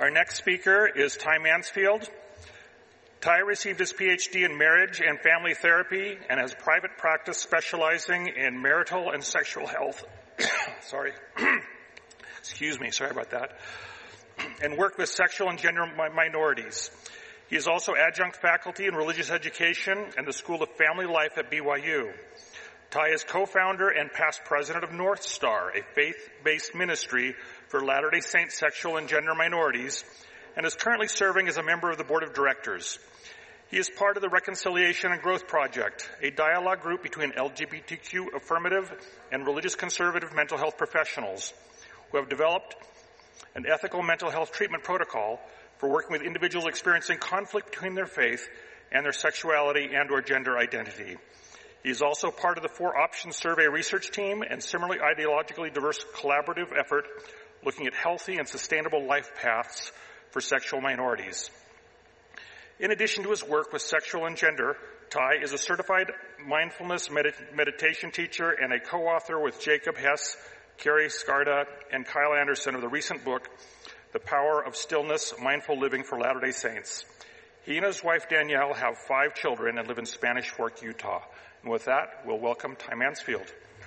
Our next speaker is Ty Mansfield. Ty received his PhD in marriage and family therapy and has private practice specializing in marital and sexual health. Sorry. Excuse me, sorry about that. And work with sexual and gender minorities. He is also adjunct faculty in religious education and the School of Family Life at BYU. Ty is co-founder and past president of North Star, a faith-based ministry for Latter-day Saint sexual and gender minorities, and is currently serving as a member of the board of directors. He is part of the Reconciliation and Growth Project, a dialogue group between LGBTQ affirmative and religious conservative mental health professionals who have developed an ethical mental health treatment protocol for working with individuals experiencing conflict between their faith and their sexuality and/or gender identity. He is also part of the 4 Options Survey research team and similarly ideologically diverse collaborative effort looking at healthy and sustainable life paths for sexual minorities. In addition to his work with sexual and gender, Ty is a certified mindfulness meditation teacher and a co-author with Jacob Hess, Carrie Scarda, and Kyle Anderson of the recent book, The Power of Stillness, Mindful Living for Latter-day Saints. He and his wife Danielle have 5 children and live in Spanish Fork, Utah. And with that, we'll welcome Ty Mansfield.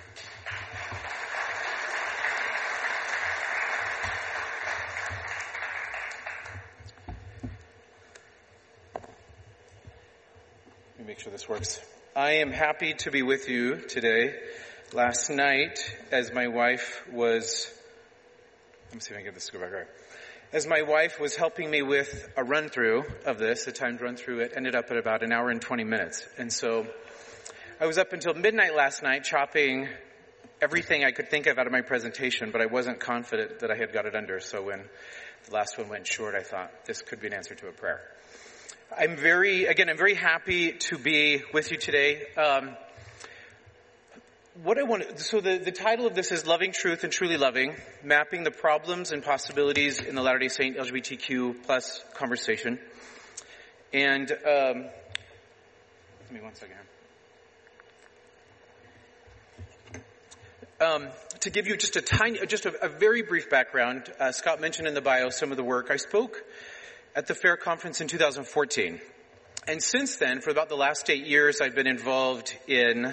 Let me make sure this works. I am happy to be with you today. Last night, as my wife was, let me see if I can get this to go back right. As my wife was helping me with a run-through of this, a timed run-through, it ended up at about an hour and 20 minutes. And so I was up until midnight last night chopping everything I could think of out of my presentation, but I wasn't confident that I had got it under. So when the last one went short, I thought this could be an answer to a prayer. I'm very happy to be with you today. The title of this is Loving Truth and Truly Loving, Mapping the Problems and Possibilities in the Latter-day Saint LGBTQ plus Conversation. And, give me one second here. To give you just a very brief background, Scott mentioned in the bio some of the work. I spoke at the FAIR conference in 2014. And since then, for about the last 8 years, I've been involved in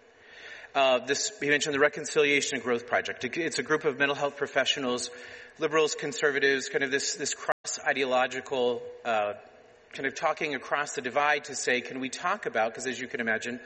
he mentioned the Reconciliation and Growth Project. It's a group of mental health professionals, liberals, conservatives, kind of this cross-ideological, kind of talking across the divide to say, can we talk about, because as you can imagine,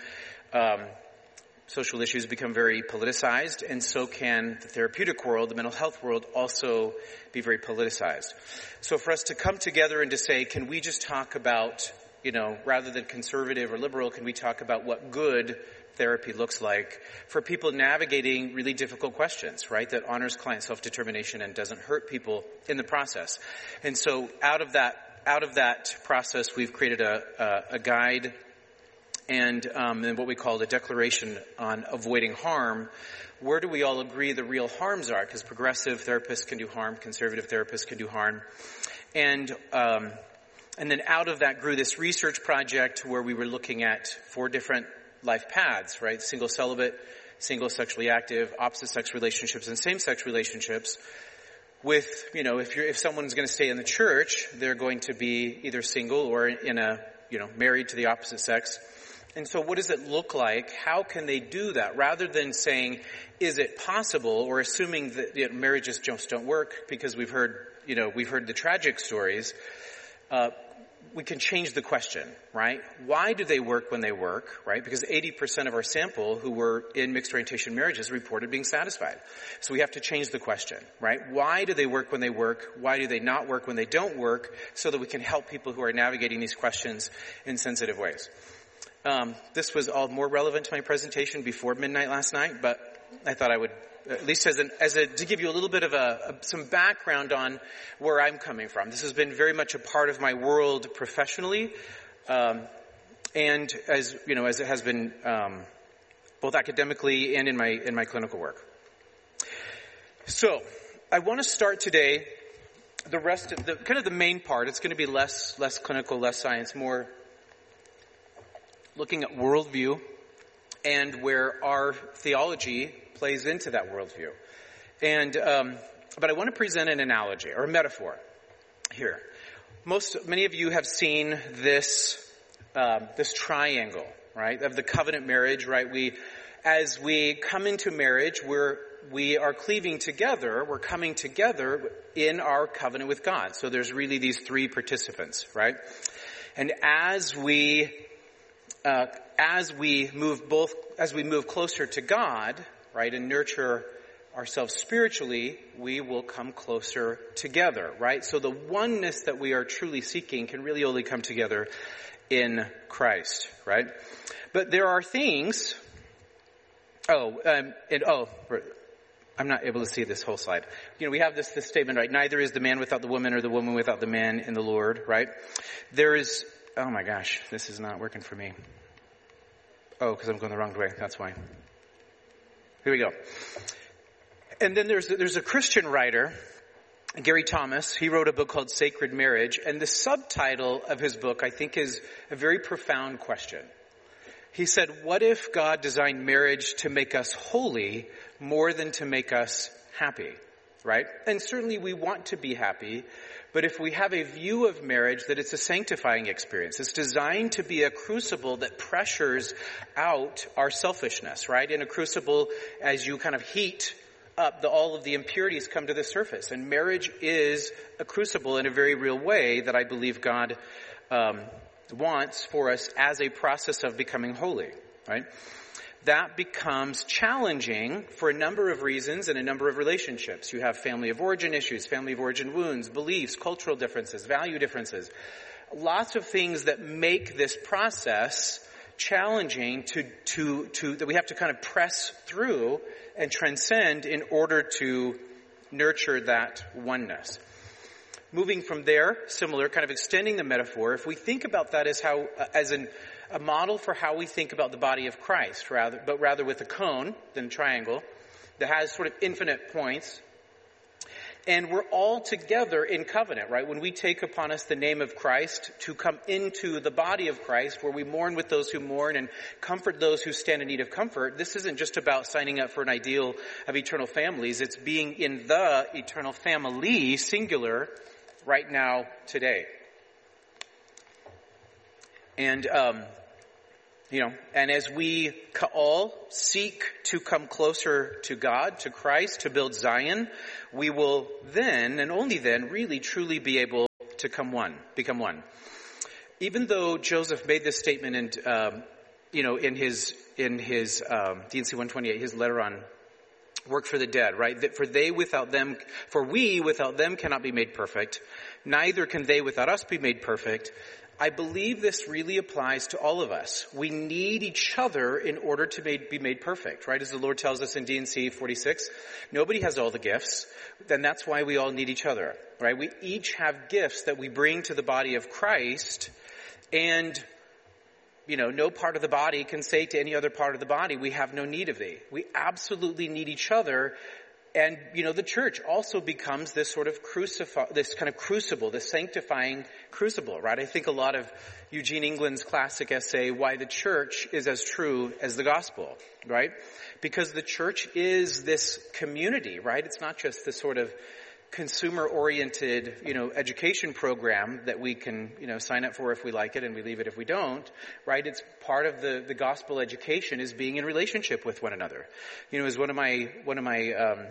social issues become very politicized, and so can the therapeutic world, the mental health world, also be very politicized. So for us to come together and to say, can we just talk about, rather than conservative or liberal, can we talk about what good therapy looks like for people navigating really difficult questions, right? That honors client self-determination and doesn't hurt people in the process. And so out of that process, we've created a guide and what we call the Declaration on Avoiding Harm. Where do we all agree the real harms are? Because progressive therapists can do harm, conservative therapists can do harm. And then out of that grew this research project where we were looking at 4 different life paths, right? Single celibate, single sexually active, opposite sex relationships, and same-sex relationships. With, if someone's going to stay in the church, they're going to be either single or married to the opposite sex. And so what does it look like? How can they do that? Rather than saying, is it possible, or assuming that marriages just don't work, because we've heard the tragic stories, we can change the question, right? Why do they work when they work, right? Because 80% of our sample who were in mixed orientation marriages reported being satisfied. So we have to change the question, right? Why do they work when they work? Why do they not work when they don't work? So that we can help people who are navigating these questions in sensitive ways. This was all more relevant to my presentation before midnight last night, but I thought I would, at least to give you a little bit of some background on where I'm coming from. This has been very much a part of my world professionally, and as it has been both academically and in my clinical work. So I want to start today. The rest of the main part. It's going to be less clinical, less science, more looking at worldview and where our theology plays into that worldview. And but I want to present an analogy or a metaphor. here. Many of you have seen this triangle, right, of the covenant marriage, right? As we come into marriage, we are cleaving together, we're coming together in our covenant with God. So there's really these three participants, right? And as we move closer to God, right, and nurture ourselves spiritually, we will come closer together, right? So the oneness that we are truly seeking can really only come together in Christ, right? But there are things, I'm not able to see this whole slide. We have this statement, right? Neither is the man without the woman or the woman without the man in the Lord, right? Oh my gosh, this is not working for me. Oh, because I'm going the wrong way, that's why. Here we go. And then there's a Christian writer, Gary Thomas. He wrote a book called Sacred Marriage, and the subtitle of his book, I think, is a very profound question. He said, what if God designed marriage to make us holy more than to make us happy, right? And certainly we want to be happy, but if we have a view of marriage that it's a sanctifying experience, it's designed to be a crucible that pressures out our selfishness, right? In a crucible, as you kind of heat up, all of the impurities come to the surface. And marriage is a crucible in a very real way that I believe God wants for us as a process of becoming holy, right? That becomes challenging for a number of reasons and a number of relationships. You have family of origin issues, family of origin wounds, beliefs, cultural differences, value differences. Lots of things that make this process challenging that we have to kind of press through and transcend in order to nurture that oneness. Moving from there, similar, kind of extending the metaphor, if we think about that as a model for how we think about the body of Christ, rather with a cone than a triangle that has sort of infinite points, and we're all together in covenant, right? When we take upon us the name of Christ to come into the body of Christ, where we mourn with those who mourn and comfort those who stand in need of comfort, this isn't just about signing up for an ideal of eternal families. It's being in the eternal family, singular, right now, today. And, and as we all seek to come closer to God, to Christ, to build Zion, we will then, and only then, really truly be able to become one. Even though Joseph made this statement in his D&C 128, his letter on work for the dead, right? That for we without them cannot be made perfect, neither can they without us be made perfect. I believe this really applies to all of us. We need each other in order to be made perfect, right? As the Lord tells us in D&C 46, nobody has all the gifts. Then that's why we all need each other, right? We each have gifts that we bring to the body of Christ, and no part of the body can say to any other part of the body, we have no need of thee. We absolutely need each other. And, the church also becomes this sort of this kind of crucible, this sanctifying crucible, right? I think a lot of Eugene England's classic essay, Why the Church is as True as the Gospel, right? Because the church is this community, right? It's not just this sort of consumer-oriented, education program that we can, sign up for if we like it and we leave it if we don't, right? It's part of the gospel education is being in relationship with one another. As one of my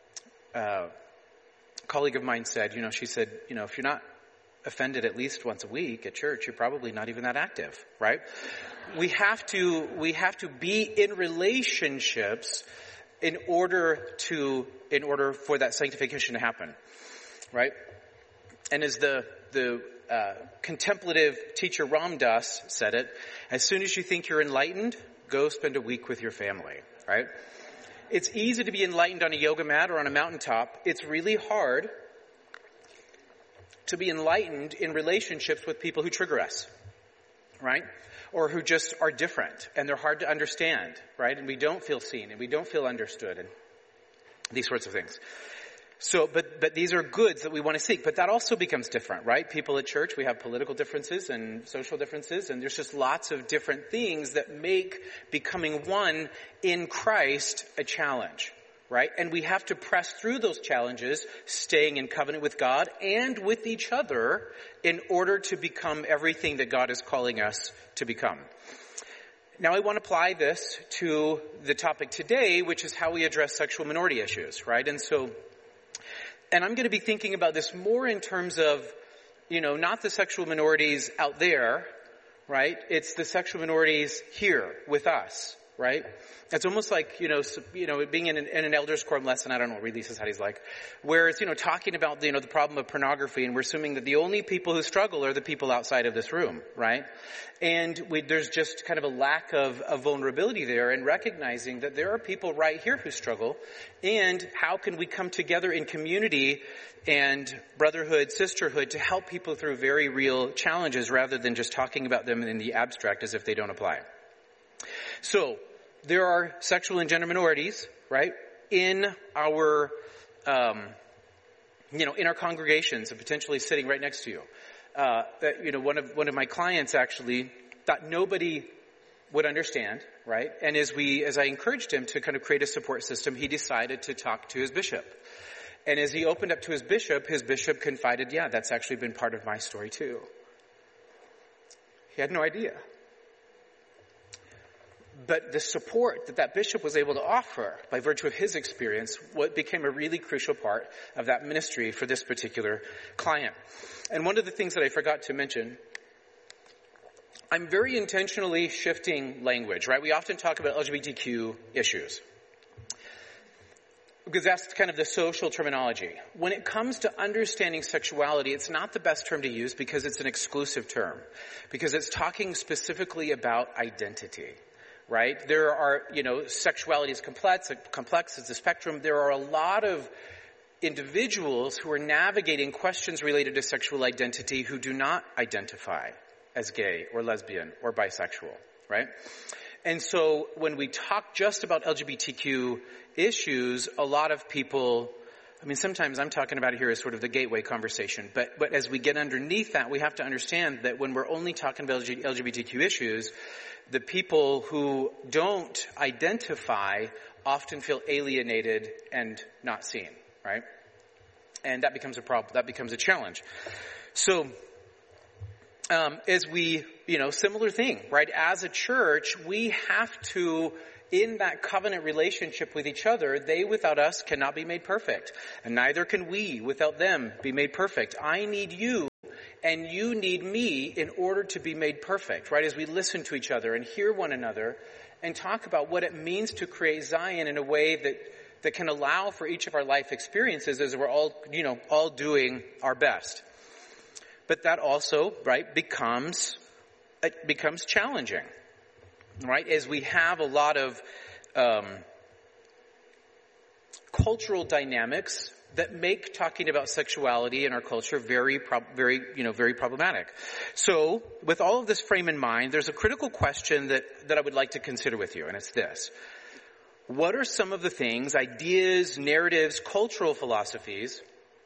colleague of mine said, she said, if you're not offended at least once a week at church, you're probably not even that active, right? We have to be in relationships in order for that sanctification to happen, right? And as the contemplative teacher Ram Dass said it, as soon as you think you're enlightened, go spend a week with your family, right? It's easy to be enlightened on a yoga mat or on a mountaintop. It's really hard to be enlightened in relationships with people who trigger us, right? Or who just are different and they're hard to understand, right? And we don't feel seen and we don't feel understood and these sorts of things. So, but these are goods that we want to seek, but that also becomes different, right? People at church, we have political differences and social differences, and there's just lots of different things that make becoming one in Christ a challenge, right? And we have to press through those challenges, staying in covenant with God and with each other in order to become everything that God is calling us to become. Now I want to apply this to the topic today, which is how we address sexual minority issues, right? And I'm going to be thinking about this more in terms of, not the sexual minorities out there, right? It's the sexual minorities here with us, right? It's almost like, being in an elders quorum lesson, I don't know what Reed Society's like, where it's, talking about, the problem of pornography, and we're assuming that the only people who struggle are the people outside of this room, right? And there's just kind of a lack of vulnerability there, and recognizing that there are people right here who struggle, and how can we come together in community and brotherhood, sisterhood, to help people through very real challenges rather than just talking about them in the abstract as if they don't apply. So, there are sexual and gender minorities, right, in our, in our congregations, and potentially sitting right next to you. One of my clients actually thought nobody would understand, right? And as I encouraged him to kind of create a support system, he decided to talk to his bishop. And as he opened up to his bishop confided, yeah, that's actually been part of my story too. He had no idea. But the support that bishop was able to offer by virtue of his experience, what became a really crucial part of that ministry for this particular client. And one of the things that I forgot to mention, I'm very intentionally shifting language, right? We often talk about LGBTQ issues, because that's kind of the social terminology. When it comes to understanding sexuality, it's not the best term to use because it's an exclusive term, because it's talking specifically about identity. Right? There are, sexuality is complex, it's a spectrum. There are a lot of individuals who are navigating questions related to sexual identity who do not identify as gay or lesbian or bisexual, right? And so when we talk just about LGBTQ issues, a lot of people, sometimes I'm talking about it here as sort of the gateway conversation, but as we get underneath that, we have to understand that when we're only talking about LGBTQ issues, the people who don't identify often feel alienated and not seen, right? And that becomes a problem. That becomes a challenge. So, as we, similar thing, right? As a church, we have to, in that covenant relationship with each other, they without us cannot be made perfect. And neither can we without them be made perfect. I need you, and you need me in order to be made perfect, right? As we listen to each other and hear one another and talk about what it means to create Zion in a way that can allow for each of our life experiences as we're all, all doing our best. But that also, right, becomes challenging, right? As we have a lot of cultural dynamics that make talking about sexuality in our culture very problematic. So, with all of this frame in mind, there's a critical question that I would like to consider with you, and it's this. What are some of the things, ideas, narratives, cultural philosophies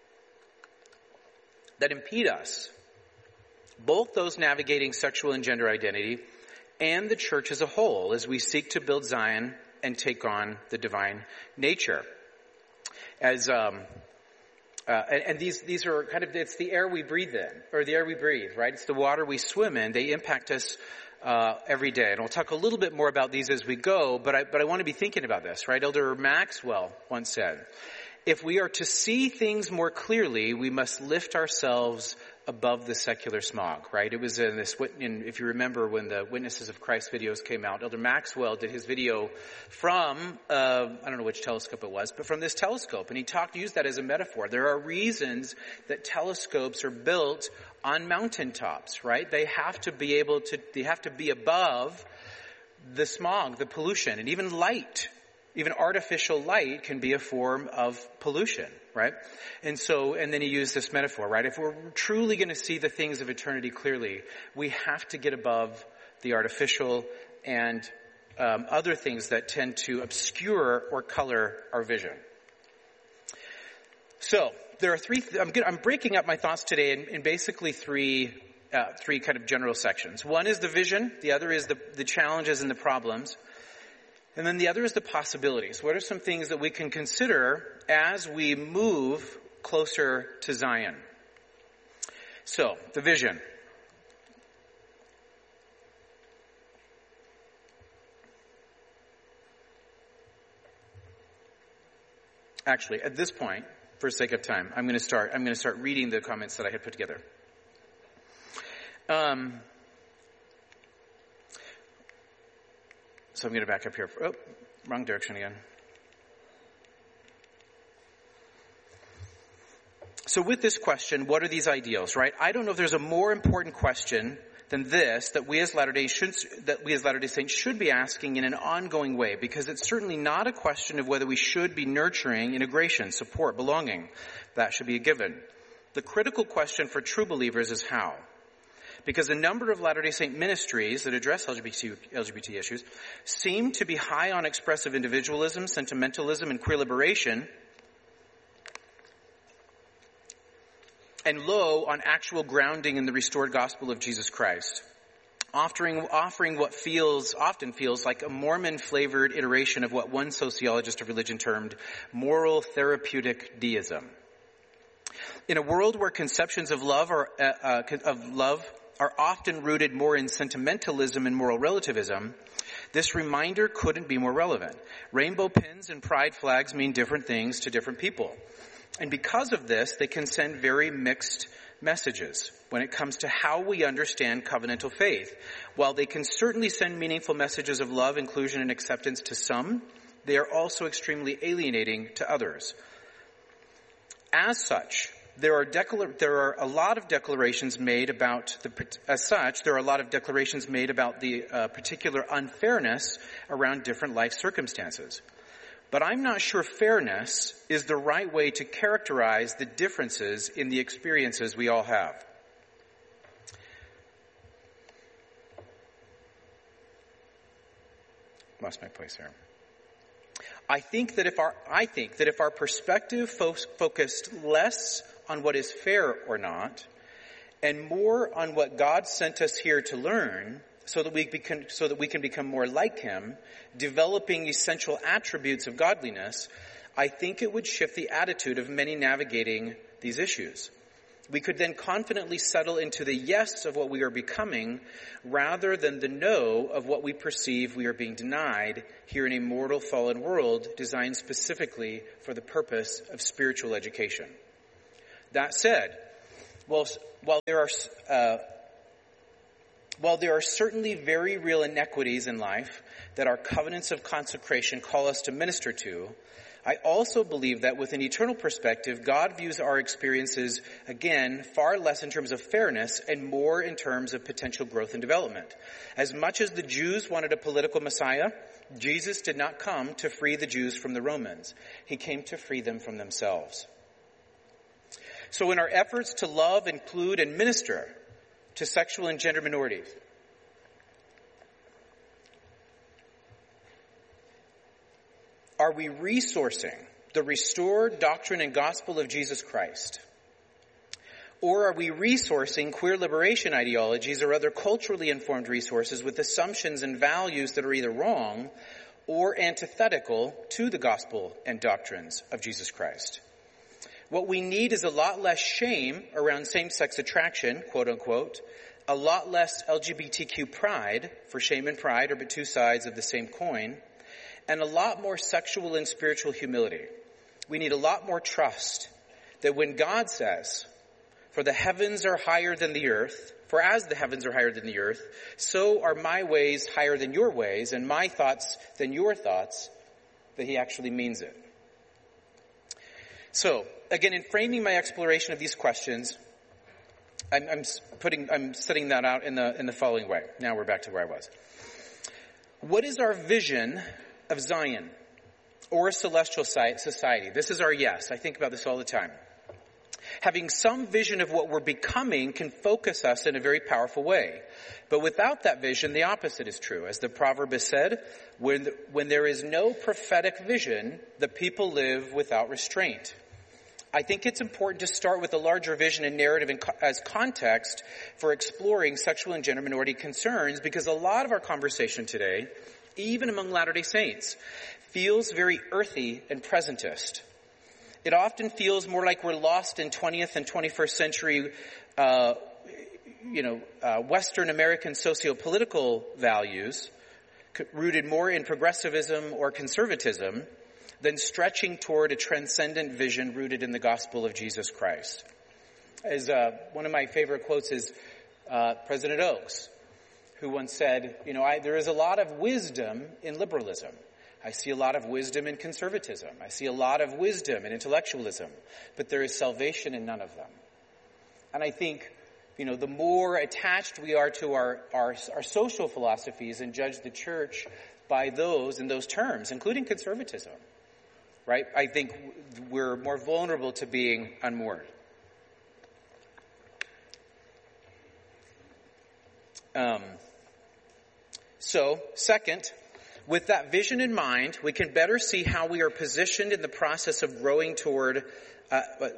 that impede us, both those navigating sexual and gender identity and the church as a whole, as we seek to build Zion and take on the divine nature? As and these are kind of, it's the air we breathe in, or the air we breathe, right? It's the water we swim in. They impact us every day. And we'll talk a little bit more about these as we go, but I want to be thinking about this, right? Elder Maxwell once said, if we are to see things more clearly, we must lift ourselves above the secular smog, right? It was if you remember when the Witnesses of Christ videos came out, Elder Maxwell did his video from, I don't know which telescope it was, but from this telescope. And he used that as a metaphor. There are reasons that telescopes are built on mountaintops, right? They have to be above the smog, the pollution, and even light. Even artificial light can be a form of pollution, right? And then he used this metaphor, right? If we're truly going to see the things of eternity clearly, we have to get above the artificial and other things that tend to obscure or color our vision. So there are I'm breaking up my thoughts today in basically three kind of general sections. One is the vision. The other is the challenges and the problems. And then the other is the possibilities. What are some things that we can consider as we move closer to Zion? So, the vision. Actually, at this point, for sake of time, I'm going to start reading the comments that I had put together. So I'm going to back up here. Oh, wrong direction again. So with this question, what are these ideals, right? I don't know if there's a more important question than this that we as Latter-day Saints should be asking in an ongoing way, because it's certainly not a question of whether we should be nurturing integration, support, belonging. That should be a given. The critical question for true believers is how. Because a number of Latter-day Saint ministries that address LGBT issues seem to be high on expressive individualism, sentimentalism, and queer liberation, and low on actual grounding in the restored gospel of Jesus Christ, offering what often feels like a Mormon-flavored iteration of what one sociologist of religion termed moral therapeutic deism. In a world where conceptions of love are often rooted more in sentimentalism and moral relativism, this reminder couldn't be more relevant. Rainbow pins and pride flags mean different things to different people. And because of this, they can send very mixed messages when it comes to how we understand covenantal faith. While they can certainly send meaningful messages of love, inclusion, and acceptance to some, they are also extremely alienating to others. As such, there are a lot of declarations made about the particular unfairness around different life circumstances. But I'm not sure fairness is the right way to characterize the differences in the experiences we all have. Lost my place here. I think that if our perspective focused less on what is fair or not, and more on what God sent us here to learn, so that we can become more like Him, developing essential attributes of godliness, I think it would shift the attitude of many navigating these issues. We could then confidently settle into the yes of what we are becoming, rather than the no of what we perceive we are being denied here in a mortal fallen world designed specifically for the purpose of spiritual education. That said, while there are certainly very real inequities in life that our covenants of consecration call us to minister to, I also believe that with an eternal perspective, God views our experiences, again, far less in terms of fairness and more in terms of potential growth and development. As much as the Jews wanted a political Messiah, Jesus did not come to free the Jews from the Romans. He came to free them from themselves. So in our efforts to love, include, and minister to sexual and gender minorities, are we resourcing the restored doctrine and gospel of Jesus Christ? Or are we resourcing queer liberation ideologies or other culturally informed resources with assumptions and values that are either wrong or antithetical to the gospel and doctrines of Jesus Christ? What we need is a lot less shame around same-sex attraction, quote unquote, a lot less LGBTQ pride, for shame and pride are but two sides of the same coin, and a lot more sexual and spiritual humility. We need a lot more trust that when God says, "For the heavens are higher than the earth, for as the heavens are higher than the earth, so are my ways higher than your ways, and my thoughts than your thoughts," that He actually means it. So, again, in framing my exploration of these questions, I'm setting that out in the following way. Now we're back to where I was. What is our vision of Zion or a celestial society? This is our yes. I think about this all the time. Having some vision of what we're becoming can focus us in a very powerful way. But without that vision, the opposite is true. As the proverb has said, when there is no prophetic vision, the people live without restraint. I think it's important to start with a larger vision and narrative as context for exploring sexual and gender minority concerns, because a lot of our conversation today, even among Latter-day Saints, feels very earthy and presentist. It often feels more like we're lost in 20th and 21st century, Western American socio-political values, rooted more in progressivism or conservatism, than stretching toward a transcendent vision rooted in the gospel of Jesus Christ. As one of my favorite quotes is President Oaks, who once said, there is a lot of wisdom in liberalism. I see a lot of wisdom in conservatism. I see a lot of wisdom in intellectualism, but there is salvation in none of them. And I think, the more attached we are to our social philosophies and judge the church by those in those terms, including conservatism, right? I think we're more vulnerable to being unmoored. Second, with that vision in mind, we can better see how we are positioned in the process of growing toward that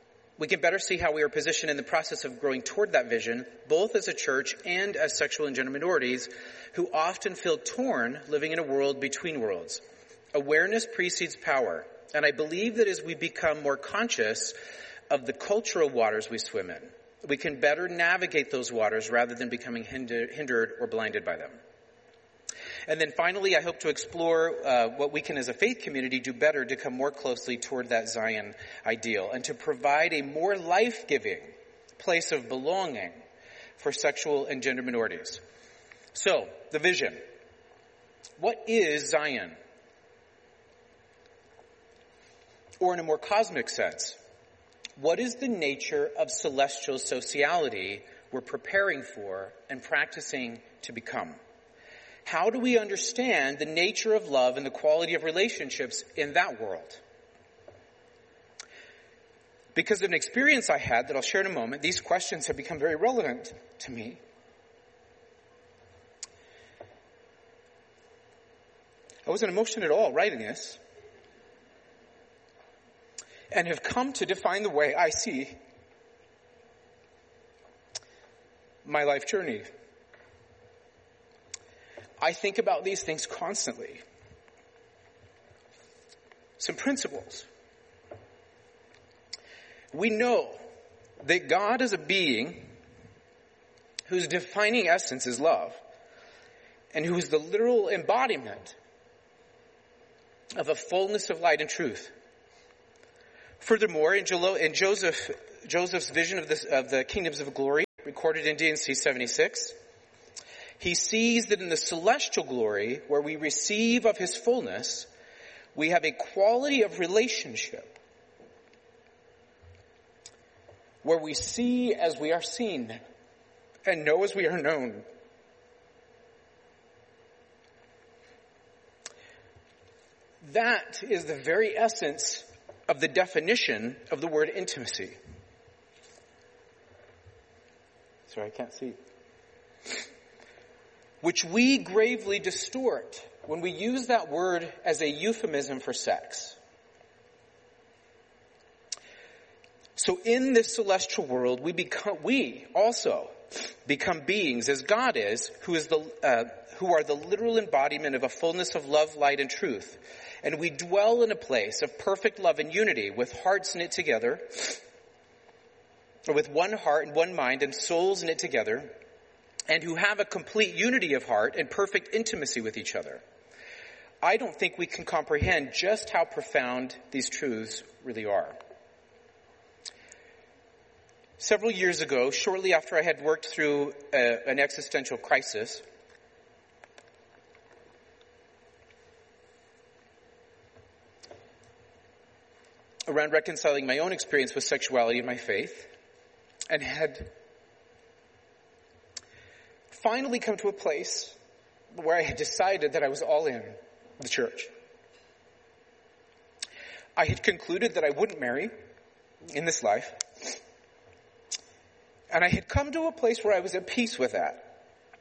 vision, both as a church and as sexual and gender minorities who often feel torn living in a world between worlds. Awareness precedes power, and I believe that as we become more conscious of the cultural waters we swim in, we can better navigate those waters rather than becoming hindered or blinded by them. And then finally, I hope to explore what we can as a faith community do better to come more closely toward that Zion ideal and to provide a more life-giving place of belonging for sexual and gender minorities. So, the vision. What is Zion? Or in a more cosmic sense, what is the nature of celestial sociality we're preparing for and practicing to become? How do we understand the nature of love and the quality of relationships in that world? Because of an experience I had that I'll share in a moment, these questions have become very relevant to me. I wasn't emotional at all writing this, and have come to define the way I see my life journey. I think about these things constantly. Some principles. We know that God is a being whose defining essence is love, and who is the literal embodiment of a fullness of light and truth. Furthermore, in Joseph's vision of the kingdoms of glory, recorded in D&C 76, he sees that in the celestial glory, where we receive of his fullness, we have a quality of relationship where we see as we are seen and know as we are known. That is the very essence of the definition of the word intimacy. Sorry, I can't see. Which we gravely distort when we use that word as a euphemism for sex. So in this celestial world, we also become beings as God is, who are the literal embodiment of a fullness of love, light, and truth. And we dwell in a place of perfect love and unity with hearts knit together, or with one heart and one mind and souls knit together, and who have a complete unity of heart and perfect intimacy with each other. I don't think we can comprehend just how profound these truths really are. Several years ago, shortly after I had worked through an existential crisis, around reconciling my own experience with sexuality and my faith, and had finally come to a place where I had decided that I was all in the church. I had concluded that I wouldn't marry in this life, and I had come to a place where I was at peace with that.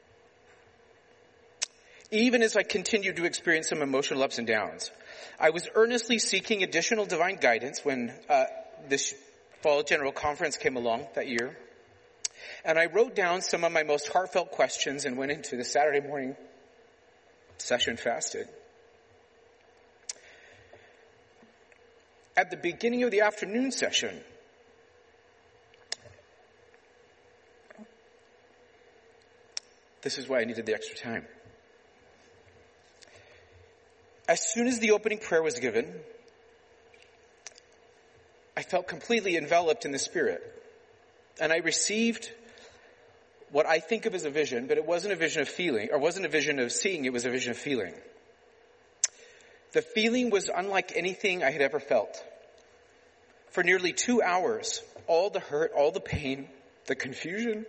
Even as I continued to experience some emotional ups and downs, I was earnestly seeking additional divine guidance when this fall general conference came along that year. And I wrote down some of my most heartfelt questions and went into the Saturday morning session fasted. At the beginning of the afternoon session, this is why I needed the extra time. As soon as the opening prayer was given, I felt completely enveloped in the Spirit. And I received what I think of as a vision, but it wasn't a vision of feeling, or wasn't a vision of seeing, it was a vision of feeling. The feeling was unlike anything I had ever felt. For nearly 2 hours, all the hurt, all the pain, the confusion,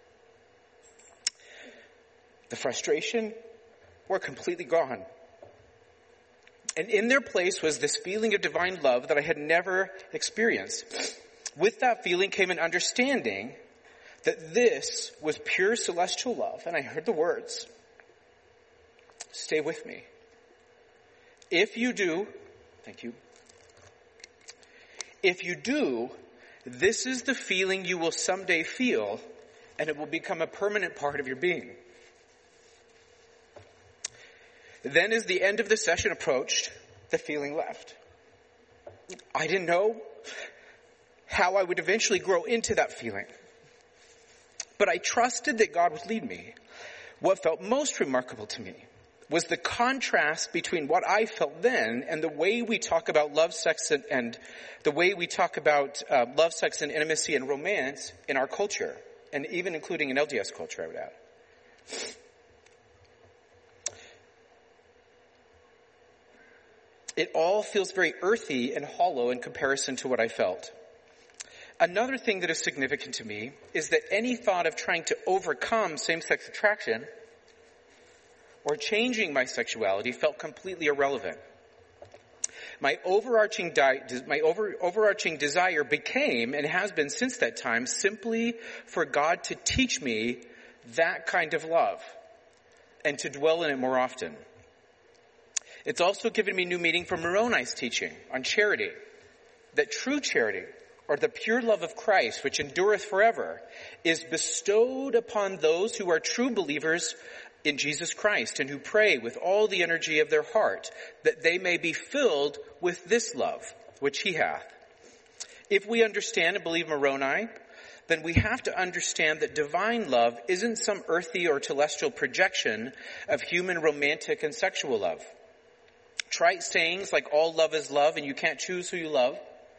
the frustration were completely gone. And in their place was this feeling of divine love that I had never experienced. With that feeling came an understanding that this was pure celestial love. And I heard the words, "Stay with me. If you do," thank you, "if you do, this is the feeling you will someday feel, and it will become a permanent part of your being." Then as the end of the session approached, the feeling left. I didn't know how I would eventually grow into that feeling, but I trusted that God would lead me. What felt most remarkable to me was the contrast between what I felt then and the way we talk about love, sex, and the way we talk about love, sex, and intimacy and romance in our culture, and even including in LDS culture, I would add. It all feels very earthy and hollow in comparison to what I felt. Another thing that is significant to me is that any thought of trying to overcome same-sex attraction or changing my sexuality felt completely irrelevant. My overarching desire became, and has been since that time, simply for God to teach me that kind of love and to dwell in it more often. It's also given me new meaning from Moroni's teaching on charity, that true charity, or the pure love of Christ, which endureth forever, is bestowed upon those who are true believers in Jesus Christ and who pray with all the energy of their heart, that they may be filled with this love, which he hath. If we understand and believe Moroni, then we have to understand that divine love isn't some earthy or celestial projection of human romantic and sexual love. Trite sayings like all love is love and you can't choose who you love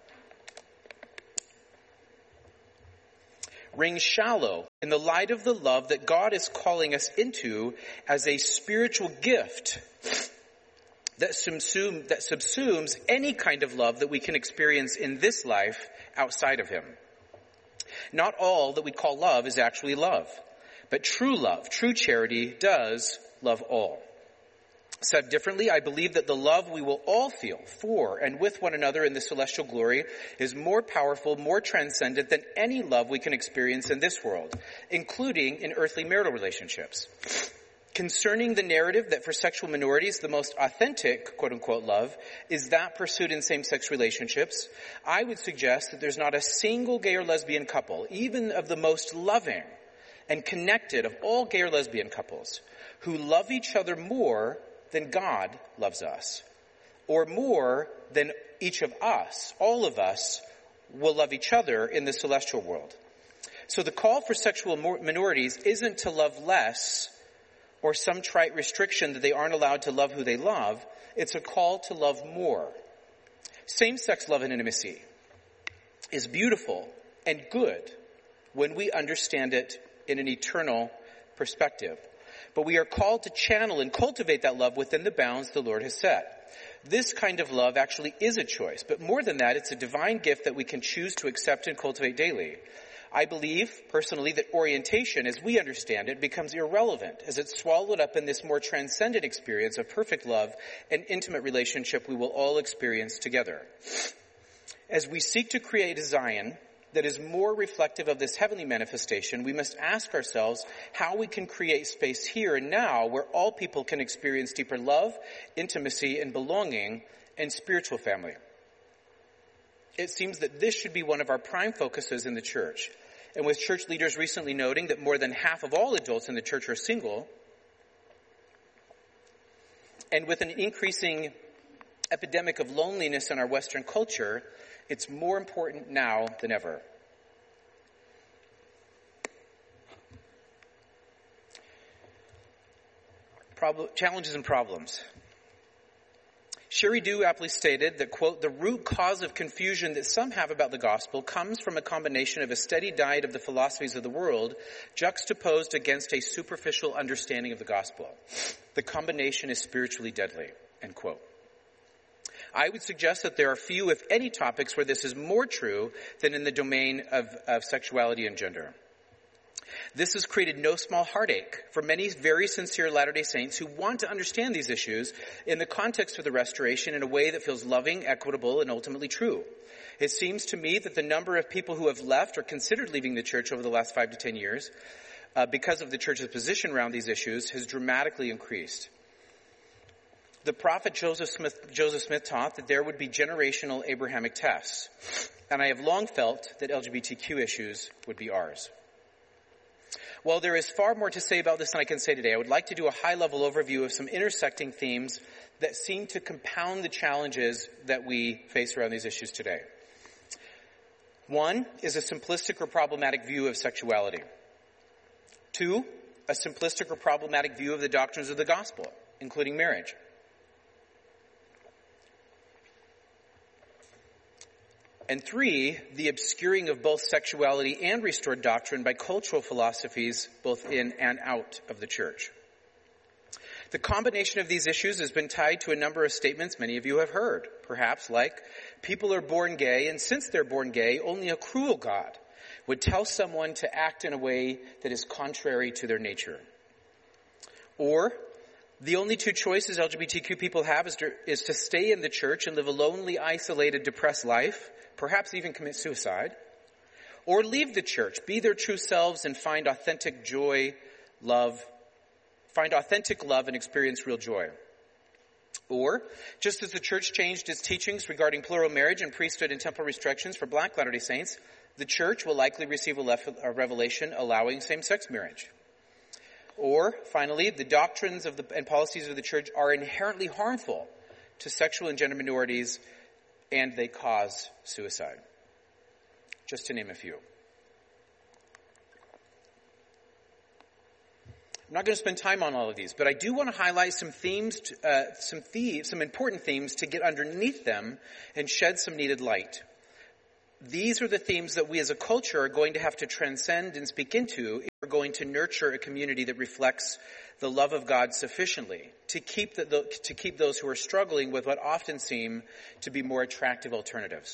ring shallow in the light of the love that God is calling us into as a spiritual gift that subsumes any kind of love that we can experience in this life outside of him. Not all that we call love is actually love, but true love, true charity does love all. Said differently, I believe that the love we will all feel for and with one another in the celestial glory is more powerful, more transcendent than any love we can experience in this world, including in earthly marital relationships. Concerning the narrative that for sexual minorities, the most authentic, quote-unquote, love is that pursued in same-sex relationships, I would suggest that there's not a single gay or lesbian couple, even of the most loving and connected of all gay or lesbian couples, who love each other more than God loves us, or more than each of us, all of us, will love each other in the celestial world. So the call for sexual minorities isn't to love less or some trite restriction that they aren't allowed to love who they love. It's a call to love more. Same-sex love and intimacy is beautiful and good when we understand it in an eternal perspective. But we are called to channel and cultivate that love within the bounds the Lord has set. This kind of love actually is a choice, but more than that, it's a divine gift that we can choose to accept and cultivate daily. I believe, personally, that orientation, as we understand it, becomes irrelevant as it's swallowed up in this more transcendent experience of perfect love and intimate relationship we will all experience together. As we seek to create a Zion that is more reflective of this heavenly manifestation, we must ask ourselves how we can create space here and now where all people can experience deeper love, intimacy, and belonging and spiritual family. It seems that this should be one of our prime focuses in the church. And with church leaders recently noting that more than half of all adults in the church are single, And with an increasing epidemic of loneliness in our Western culture, it's more important now than ever. Challenges and problems. Sherry Dew aptly stated that, quote, the root cause of confusion that some have about the gospel comes from a combination of a steady diet of the philosophies of the world juxtaposed against a superficial understanding of the gospel. The combination is spiritually deadly, end quote. I would suggest that there are few, if any, topics where this is more true than in the domain of sexuality and gender. This has created no small heartache for many very sincere Latter-day Saints who want to understand these issues in the context of the Restoration in a way that feels loving, equitable, and ultimately true. It seems to me that the number of people who have left or considered leaving the church over the last 5 to 10 years because of the church's position around these issues has dramatically increased. The prophet Joseph Smith taught that there would be generational Abrahamic tests, and I have long felt that LGBTQ issues would be ours. While there is far more to say about this than I can say today, I would like to do a high-level overview of some intersecting themes that seem to compound the challenges that we face around these issues today. One is a simplistic or problematic view of sexuality. Two, a simplistic or problematic view of the doctrines of the gospel, including marriage. And three, the obscuring of both sexuality and restored doctrine by cultural philosophies both in and out of the church. The combination of these issues has been tied to a number of statements many of you have heard, perhaps like, people are born gay, and since they're born gay, only a cruel God would tell someone to act in a way that is contrary to their nature. Or, the only two choices LGBTQ people have is to stay in the church and live a lonely, isolated, depressed life, perhaps even commit suicide, or leave the church, be their true selves, and find authentic love and experience real joy. Or, just as the church changed its teachings regarding plural marriage and priesthood and temple restrictions for Black Latter-day Saints, the church will likely receive a revelation allowing same-sex marriage. Or, finally, the doctrines and policies of the church are inherently harmful to sexual and gender minorities, and they cause suicide. Just to name a few. I'm not going to spend time on all of these, but I do want to highlight some themes, some important themes to get underneath them and shed some needed light. These are the themes that we as a culture are going to have to transcend and speak into if we're going to nurture a community that reflects the love of God sufficiently to keep those who are struggling with what often seem to be more attractive alternatives.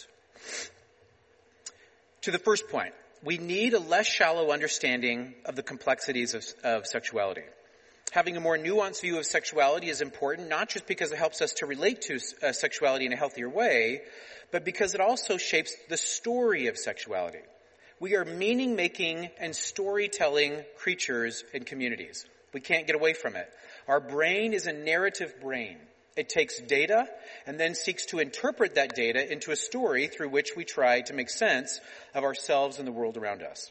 To the first point, we need a less shallow understanding of the complexities of sexuality. Having a more nuanced view of sexuality is important, not just because it helps us to relate to sexuality in a healthier way, but because it also shapes the story of sexuality. We are meaning-making and storytelling creatures and communities. We can't get away from it. Our brain is a narrative brain. It takes data and then seeks to interpret that data into a story through which we try to make sense of ourselves and the world around us.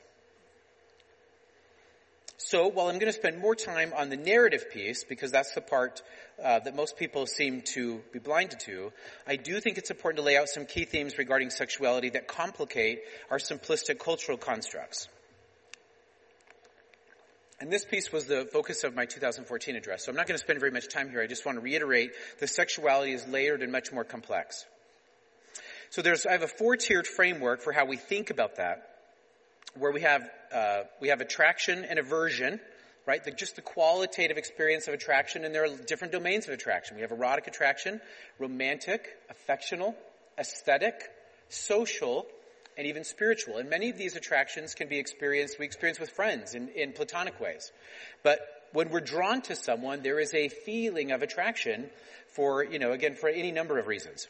So, while I'm going to spend more time on the narrative piece, because that's the part that most people seem to be blinded to, I do think it's important to lay out some key themes regarding sexuality that complicate our simplistic cultural constructs. And this piece was the focus of my 2014 address, so I'm not going to spend very much time here. I just want to reiterate that sexuality is layered and much more complex. So I have a 4-tiered framework for how we think about that, where we have attraction and aversion, right? Just the qualitative experience of attraction, and there are different domains of attraction. We have erotic attraction, romantic, affectional, aesthetic, social, and even spiritual. And many of these attractions can be we experience with friends in platonic ways. But when we're drawn to someone, there is a feeling of attraction for any number of reasons.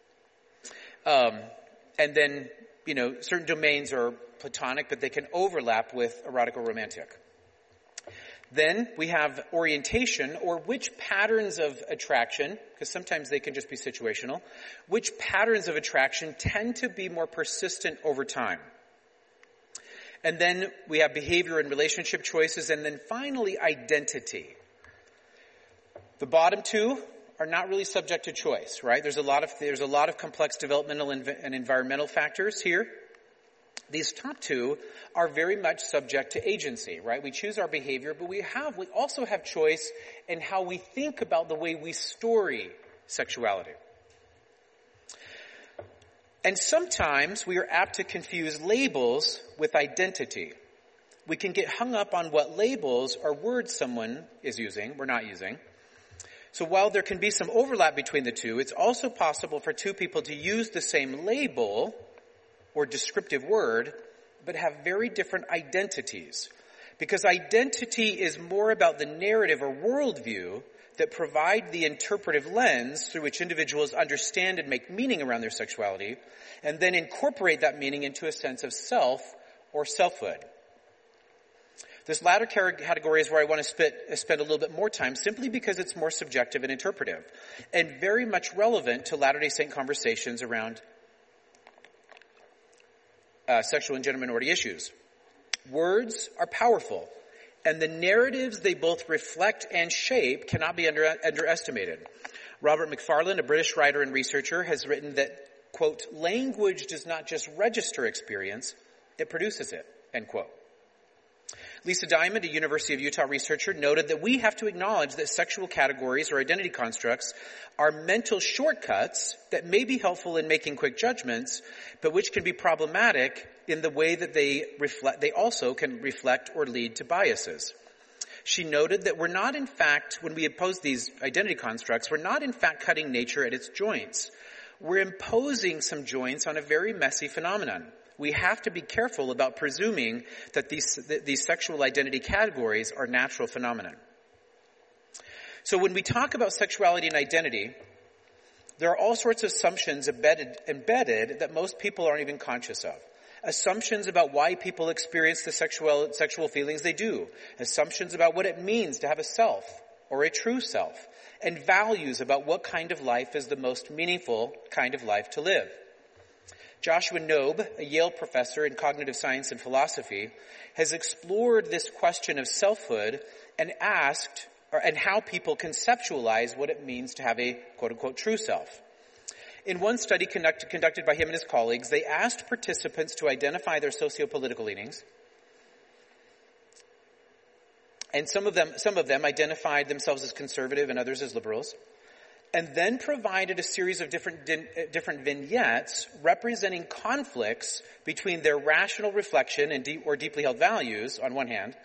And then, certain domains are platonic, but they can overlap with erotic or romantic. Then we have orientation, or which patterns of attraction, because sometimes they can just be situational, which patterns of attraction tend to be more persistent over time. And then we have behavior and relationship choices, and then finally identity. The bottom two are not really subject to choice, right? There's a lot of complex developmental and environmental factors here. These top two are very much subject to agency, right? We choose our behavior, but we also have choice in how we think about the way we story sexuality. And sometimes we are apt to confuse labels with identity. We can get hung up on what labels or words someone is using, we're not using. So while there can be some overlap between the two, it's also possible for two people to use the same label or descriptive word, but have very different identities. Because identity is more about the narrative or worldview that provide the interpretive lens through which individuals understand and make meaning around their sexuality, and then incorporate that meaning into a sense of self or selfhood. This latter category is where I want to spend a little bit more time, simply because it's more subjective and interpretive, and very much relevant to Latter-day Saint conversations around sexual and gender minority issues. Words are powerful, and the narratives they both reflect and shape cannot be underestimated. Robert Macfarlane, a British writer and researcher, has written that, quote, language does not just register experience, it produces it, end quote. Lisa Diamond, a University of Utah researcher, noted that we have to acknowledge that sexual categories or identity constructs are mental shortcuts that may be helpful in making quick judgments, but which can be problematic in the way that they also can reflect or lead to biases. She noted that we're not, in fact, when we impose these identity constructs, we're not, in fact, cutting nature at its joints. We're imposing some joints on a very messy phenomenon. We have to be careful about presuming that these sexual identity categories are natural phenomena. So when we talk about sexuality and identity, there are all sorts of assumptions embedded that most people aren't even conscious of. Assumptions about why people experience the sexual feelings they do. Assumptions about what it means to have a self or a true self. And values about what kind of life is the most meaningful kind of life to live. Joshua Knobe, a Yale professor in cognitive science and philosophy, has explored this question of selfhood and how people conceptualize what it means to have a quote-unquote true self. In one study conducted by him and his colleagues, they asked participants to identify their socio-political leanings. And some of them identified themselves as conservative and others as liberals. And then provided a series of different vignettes representing conflicts between their rational reflection or deeply held values on one hand,